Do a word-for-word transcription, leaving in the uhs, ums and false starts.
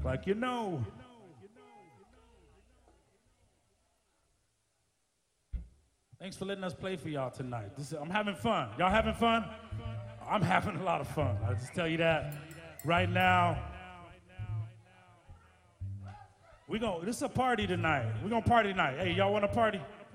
like you know. Thanks for letting us play for y'all tonight. This is, I'm having fun. Y'all having fun? I'm having a lot of fun. I'll just tell you that right now. We gonna, this is a party tonight. We're gonna party tonight. Hey, y'all wanna party?